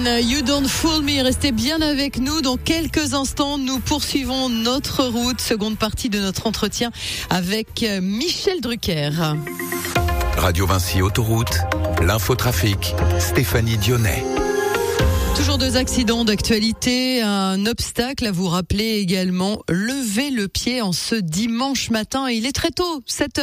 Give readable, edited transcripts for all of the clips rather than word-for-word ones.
You Don't Fool Me. Restez bien avec nous. Dans quelques instants, nous poursuivons notre route. Seconde partie de notre entretien avec Michel Drucker. Radio Vinci Autoroute, l'infotrafic, Stéphanie Dionnet. Toujours 2 accidents d'actualité, un obstacle à vous rappeler également. Levez le pied en ce dimanche matin, et il est très tôt,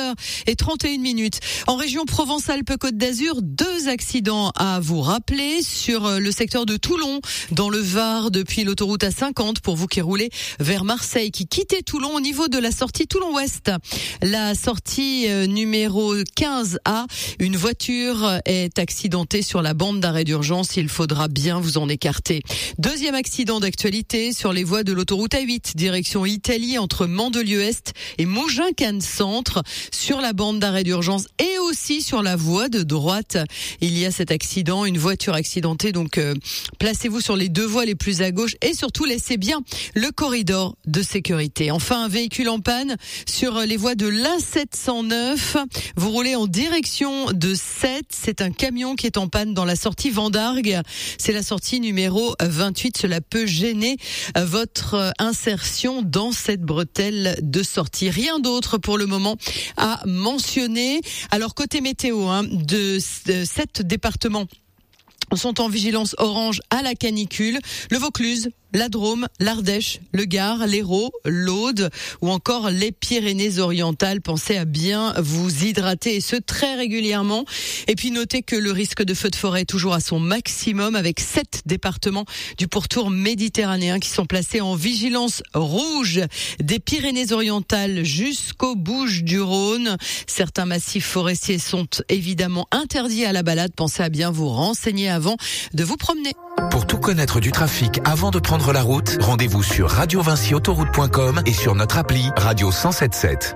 7h31. En région Provence-Alpes-Côte d'Azur, 2 accidents à vous rappeler sur le secteur de Toulon, dans le Var, depuis l'autoroute A50, pour vous qui roulez vers Marseille, qui quittez Toulon au niveau de la sortie Toulon-Ouest. La sortie numéro 15A, une voiture est accidentée sur la bande d'arrêt d'urgence. Il faudra bien vous en écarté. 2e accident d'actualité sur les voies de l'autoroute A8, direction Italie, entre Mandelieu-Est et Mougins-Cannes Centre, sur la bande d'arrêt d'urgence et aussi sur la voie de droite. Il y a cet accident, une voiture accidentée, donc placez-vous sur les 2 voies les plus à gauche et surtout laissez bien le corridor de sécurité. Enfin, un véhicule en panne sur les voies de l'A709. Vous roulez en direction de Sète. C'est un camion qui est en panne dans la sortie Vendargue. C'est la sortie numéro 28. Cela peut gêner votre insertion dans cette bretelle de sortie. Rien d'autre pour le moment à mentionner. Alors côté météo, de 7 départements sont en vigilance orange à la canicule. Le Vaucluse, la Drôme, l'Ardèche, le Gard, l'Hérault, l'Aude ou encore les Pyrénées-Orientales. Pensez à bien vous hydrater, et ce très régulièrement. Et puis notez que le risque de feu de forêt est toujours à son maximum, avec 7 départements du pourtour méditerranéen qui sont placés en vigilance rouge, des Pyrénées-Orientales jusqu'aux Bouches-du-Rhône. Certains massifs forestiers sont évidemment interdits à la balade. Pensez à bien vous renseigner avant de vous promener. Pour tout connaître du trafic avant de prendre la route, rendez-vous sur radiovinciautoroute.com et sur notre appli Radio 107.7.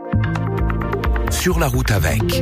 Sur la route avec.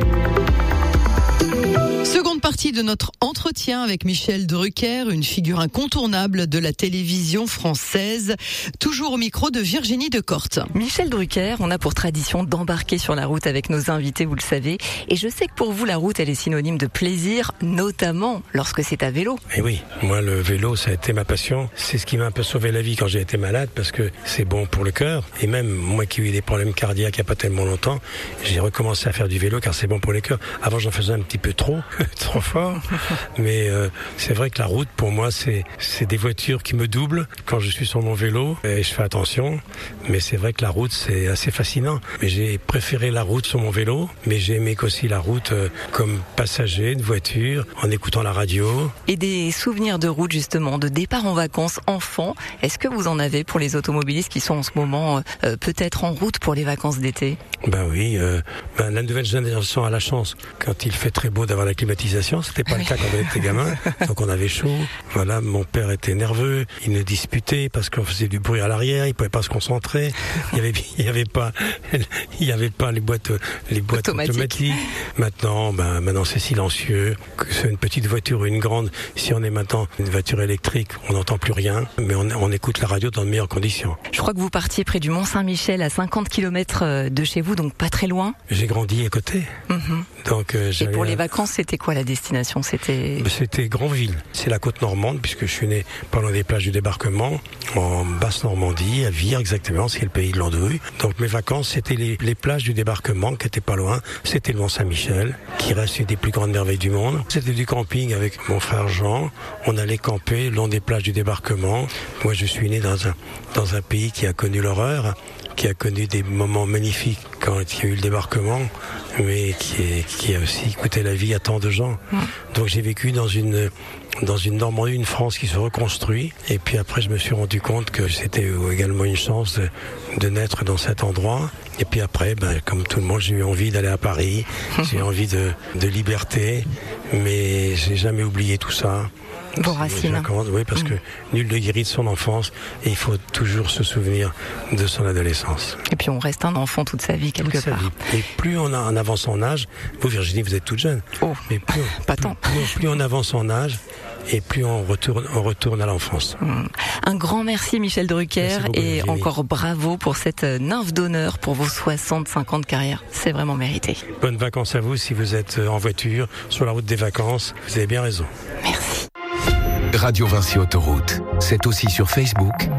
Seconde partie de notre entretien avec Michel Drucker, une figure incontournable de la télévision française, toujours au micro de Virginie Decorte. Michel Drucker, on a pour tradition d'embarquer sur la route avec nos invités, vous le savez, et je sais que pour vous la route elle est synonyme de plaisir, notamment lorsque c'est à vélo. Et oui, moi le vélo ça a été ma passion, c'est ce qui m'a un peu sauvé la vie quand j'ai été malade, parce que c'est bon pour le cœur, et même moi qui ai eu des problèmes cardiaques il n'y a pas tellement longtemps, j'ai recommencé à faire du vélo car c'est bon pour le cœur. Avant j'en faisais un petit peu trop fort, mais c'est vrai que la route pour moi c'est des voitures qui me doublent quand je suis sur mon vélo et je fais attention, mais c'est vrai que la route c'est assez fascinant. Mais j'ai préféré la route sur mon vélo, mais j'ai aimé aussi la route comme passager de voiture en écoutant la radio. Et des souvenirs de route justement, de départ en vacances enfant, est-ce que vous en avez pour les automobilistes qui sont en ce moment peut-être en route pour les vacances d'été? Ben oui, la nouvelle génération a la chance quand il fait très beau d'avoir la climatisation. C'était pas le cas quand on était gamin, donc on avait chaud. Voilà, mon père était nerveux, il nous disputait parce qu'on faisait du bruit à l'arrière, il pouvait pas se concentrer. Il y avait pas les boîtes automatiques. Maintenant c'est silencieux. Que c'est une petite voiture ou une grande, si on est maintenant une voiture électrique, on n'entend plus rien, mais on écoute la radio dans de meilleures conditions. Je crois que vous partiez près du Mont-Saint-Michel, à 50 km de chez vous, donc pas très loin. J'ai grandi à côté. Donc, et pour les vacances, c'était quoi la destination? C'était Granville. C'est la côte normande, puisque je suis né pas loin des plages du débarquement, en basse Normandie, à Vire exactement, c'est le pays de l'andouille. Donc mes vacances, c'était les plages du débarquement, qui étaient pas loin. C'était le Mont-Saint-Michel, qui reste une des plus grandes merveilles du monde. C'était du camping avec mon frère Jean. On allait camper le long des plages du débarquement. Moi, je suis né dans un pays qui a connu l'horreur, qui a connu des moments magnifiques quand il y a eu le débarquement, mais qui a aussi coûté la vie à tant de gens. Donc j'ai vécu dans une Normandie, une France qui se reconstruit. Et puis après, je me suis rendu compte que c'était également une chance de naître dans cet endroit. Et puis après, comme tout le monde, j'ai eu envie d'aller à Paris. J'ai envie de liberté, mais j'ai jamais oublié tout ça. Vos racines. Oui, parce que nul ne guérit de son enfance et il faut toujours se souvenir de son adolescence. Et puis on reste un enfant toute sa vie quelque part. Et plus on avance en âge, vous Virginie, vous êtes toute jeune. Mais plus on avance en âge, et plus on retourne à l'enfance. Un grand merci Michel Drucker, beaucoup, et Virginie. encore bravo pour cette nymphe d'honneur pour vos 65 ans de carrière. C'est vraiment mérité. Bonnes vacances à vous si vous êtes en voiture, sur la route des vacances. Vous avez bien raison. Merci. Radio Vinci Autoroute. C'est aussi sur Facebook,